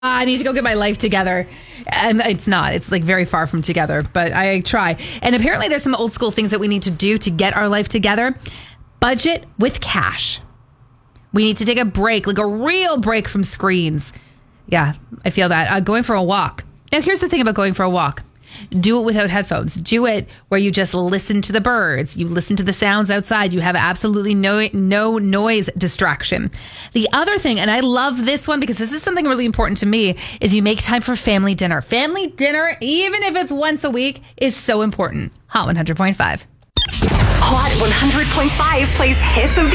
I need to go get my life together. And it's not. It's like very far from together, but I try. And apparently there's some old school things that we need to do to get our life together. Budget with cash. We need to take a break, like a real break from screens. Yeah, I feel that. Going for a walk. Now, here's the thing about going for a walk. Do it without headphones. Do it where you just listen to the birds. You listen to the sounds outside. You have absolutely no noise distraction. The other thing, and I love this one because this is something really important to me, is you make time for family dinner. Family dinner, even if it's once a week, is so important. Hot 100.5. Hot 100.5 plays hits of